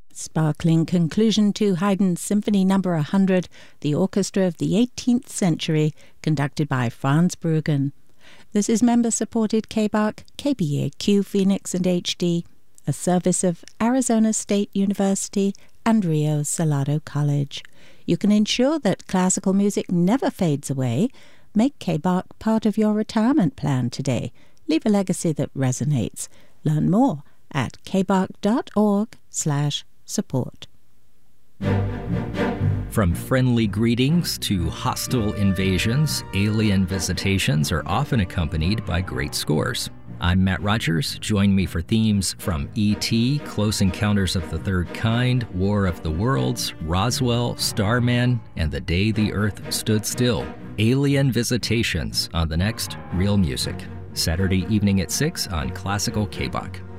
Sparkling conclusion to Haydn's Symphony No. 100, the orchestra of the 18th century, conducted by Franz Bruggen. This is member-supported KBAQ, KBAQ Phoenix and HD, a service of Arizona State University and Rio Salado College. You can ensure that classical music never fades away. Make KBAQ part of your retirement plan today. Leave a legacy that resonates. Learn more at kbaq.org/support. From friendly greetings to hostile invasions, alien visitations are often accompanied by great scores. I'm Matt Rogers. Join me for themes from E.T., Close Encounters of the Third Kind, War of the Worlds, Roswell, Starman, and The Day the Earth Stood Still. Alien Visitations on the next Real Music. Saturday evening at 6 on Classical KBAQ.